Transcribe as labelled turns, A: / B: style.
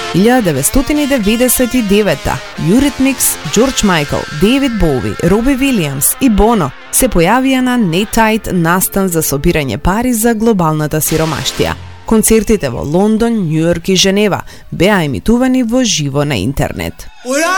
A: 1999 Eurythmics, George Michael, David Bowie, Robbie Williams и Bono се појавија на Netight настан за собирање пари за глобалната сиромаштија. Концертите во Лондон, Њујорк и Женева беа емитувани во живо на интернет.